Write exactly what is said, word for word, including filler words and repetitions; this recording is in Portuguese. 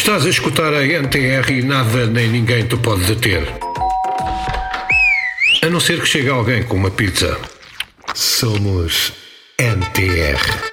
Estás a escutar a N T R e nada nem ninguém te pode deter. A não ser que chegue alguém com uma pizza. Somos N T R.